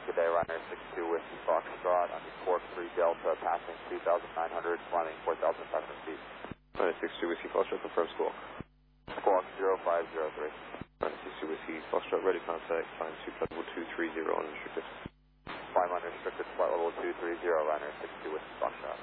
good day, runner 62 Whiskey Foxtrot on the Cork 3 Delta, passing 2,900, climbing 4,500 feet. Runner 62 Whiskey Foxtrot, confirm squawk. Squawk 0503. Runner 62 Whiskey Foxtrot, ready contact, climb to flight level 230 unrestricted. Climb unrestricted, flight level 230, runner 62 Whiskey Foxtrot.